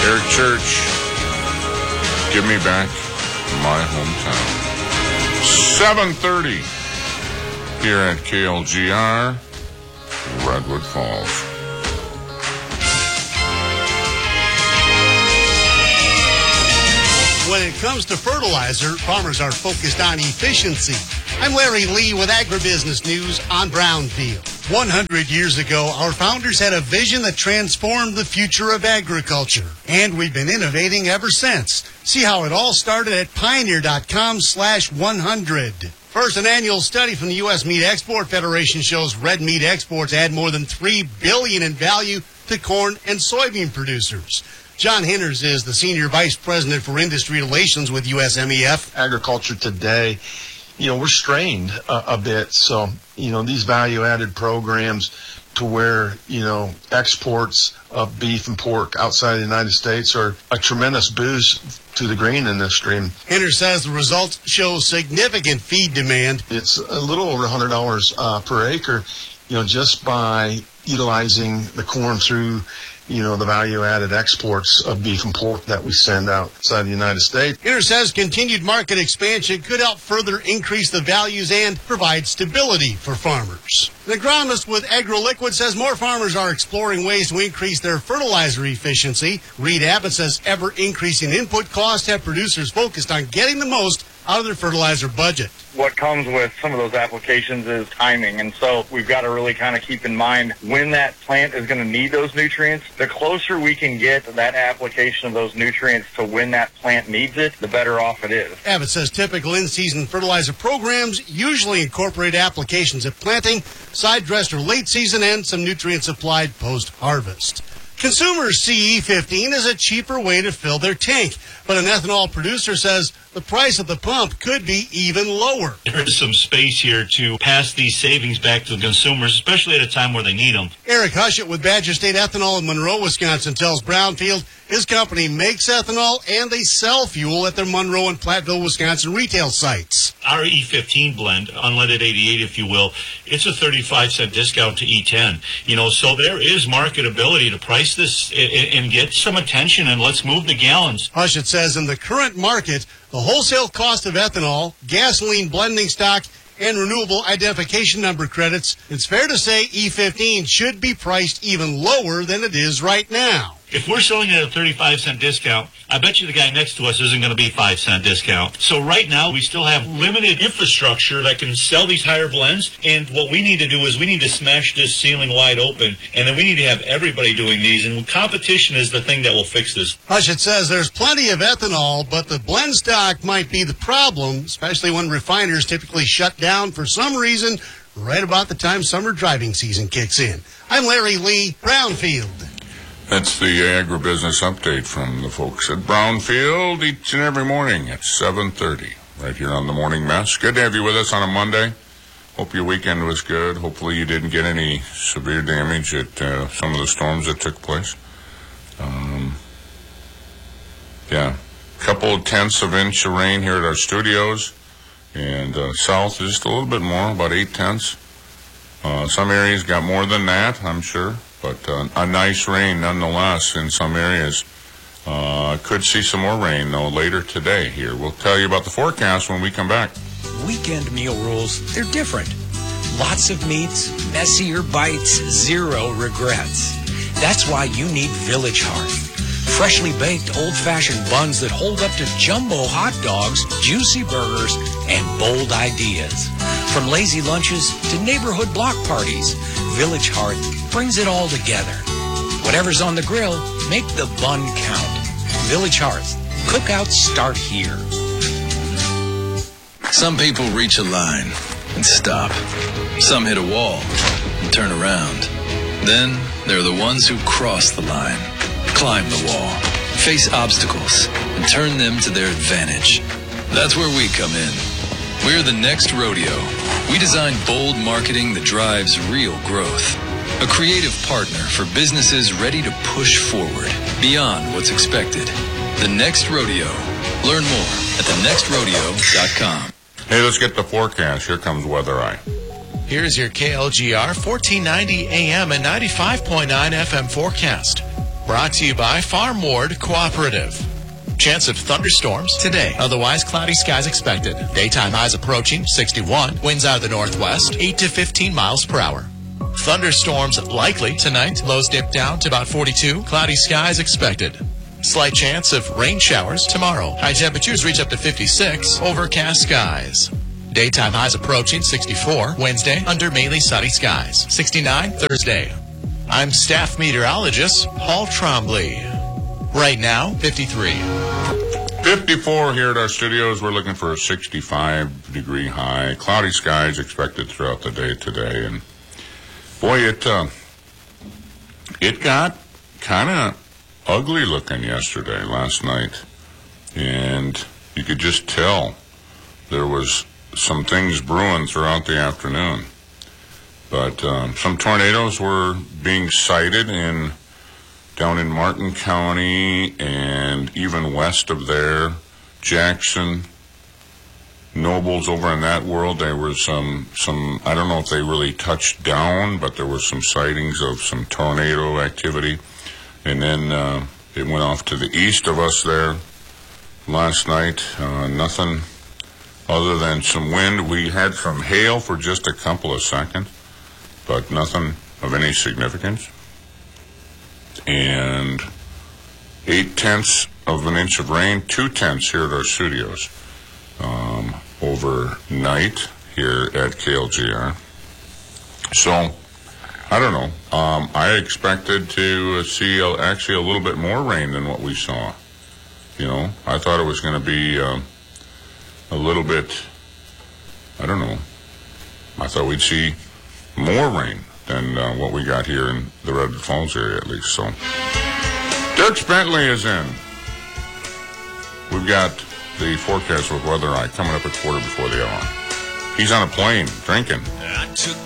Eric Church, Give Me Back My Hometown. 7:30 here at KLGR, Redwood Falls. When it comes to fertilizer, farmers are focused on efficiency. I'm Larry Lee with Agribusiness News on Brownfield. 100 years ago, our founders had a vision that transformed the future of agriculture, and we've been innovating ever since. See how it all started at pioneer.com/100. First, an annual study from the U.S. Meat Export Federation shows red meat exports add more than $3 billion in value to corn and soybean producers. John Henners is the Senior Vice President for Industry Relations with USMEF. Agriculture today, we're strained a bit. So, these value-added programs to where, exports of beef and pork outside of the United States are a tremendous boost to the grain industry. Henners says the results show significant feed demand. It's a little over $100 per acre, just by utilizing the corn through the value-added exports of beef and pork that we send outside the United States. Henners says continued market expansion could help further increase the values and provide stability for farmers. The agronomist with AgroLiquid says more farmers are exploring ways to increase their fertilizer efficiency. Reed Abbott says ever-increasing input costs have producers focused on getting the most out of their fertilizer budget. What comes with some of those applications is timing, and so we've got to really kind of keep in mind when that plant is going to need those nutrients. The closer we can get that application of those nutrients to when that plant needs it, the better off it is. Abbott says typical in-season fertilizer programs usually incorporate applications at planting, side dress or late season, and some nutrients applied post-harvest. Consumers see E15 as a cheaper way to fill their tank, but an ethanol producer says the price at the pump could be even lower. There is some space here to pass these savings back to the consumers, especially at a time where they need them. Eric Hushett with Badger State Ethanol in Monroe, Wisconsin, tells Brownfield his company makes ethanol and they sell fuel at their Monroe and Platteville, Wisconsin retail sites. Our E15 blend, unleaded 88 if you will, it's a 35-cent discount to E10. So there is marketability to price this and get some attention, and let's move the gallons. Hushett says in the current market, the wholesale cost of ethanol, gasoline blending stock, and renewable identification number credits, it's fair to say E15 should be priced even lower than it is right now. If we're selling it at a 35-cent discount, I bet you the guy next to us isn't going to be 5-cent discount. So right now, we still have limited infrastructure that can sell these higher blends. And what we need to do is we need to smash this ceiling wide open. And then we need to have everybody doing these. And competition is the thing that will fix this. Hushett says there's plenty of ethanol, but the blend stock might be the problem, especially when refiners typically shut down for some reason right about the time summer driving season kicks in. I'm Larry Lee, Brownfield. That's the agribusiness update from the folks at Brownfield each and every morning at 7:30 right here on the Morning Mess. Good to have you with us on a Monday. Hope your weekend was good. Hopefully you didn't get any severe damage at some of the storms that took place. A couple of tenths of inch of rain here at our studios, and south just a little bit more, about 8 tenths. Some areas got more than that, I'm sure. But a nice rain nonetheless in some areas. Could see some more rain, though, later today here. We'll tell you about the forecast when we come back. Weekend meal rules, they're different. Lots of meats, messier bites, zero regrets. That's why you need Village Hearth. Freshly baked old-fashioned buns that hold up to jumbo hot dogs, juicy burgers, and bold ideas. From lazy lunches to neighborhood block parties, Village Hearth brings it all together. Whatever's on the grill, make the bun count. Village Hearth. Cookouts start here. Some people reach a line and stop. Some hit a wall and turn around. Then there are the ones who cross the line, climb the wall, face obstacles, and turn them to their advantage. That's where we come in. We're the Next Rodeo. We design bold marketing that drives real growth. A creative partner for businesses ready to push forward beyond what's expected. The Next Rodeo. Learn more at thenextrodeo.com. Hey, let's get the forecast. Here comes Weather Eye. Here's your KLGR 1490 AM and 95.9 FM forecast. Brought to you by Farm Ward Cooperative. Chance of thunderstorms today. Otherwise, cloudy skies expected. Daytime highs approaching 61. Winds out of the northwest, 8 to 15 miles per hour. Thunderstorms likely tonight. Lows dip down to about 42. Cloudy skies expected. Slight chance of rain showers tomorrow. High temperatures reach up to 56. Overcast skies. Daytime highs approaching 64. Wednesday, under mainly sunny skies. 69 Thursday. I'm staff meteorologist Paul Trombley. Right now, 53. 54 here at our studios. We're looking for a 65-degree high. Cloudy skies expected throughout the day today. And, boy, it got kind of ugly looking last night. And you could just tell there was some things brewing throughout the afternoon. But some tornadoes were being sighted down in Martin County and even west of there, Jackson, Nobles over in that world. There was some I don't know if they really touched down, but there were some sightings of some tornado activity. And then it went off to the east of us there last night. Nothing other than some wind. We had some hail for just a couple of seconds, but nothing of any significance. And 0.8 of an inch of rain, 0.2 here at our studios overnight here at KLGR. So, I don't know. I expected to see actually a little bit more rain than what we saw. You know, I thought it was going to be a little bit, I don't know. I thought we'd see more rain than what we got here in the Redwood Falls area, at least. So, Dirk Bentley is in. We've got the forecast with Weather Eye coming up at 4:15 the hour. He's on a plane drinking.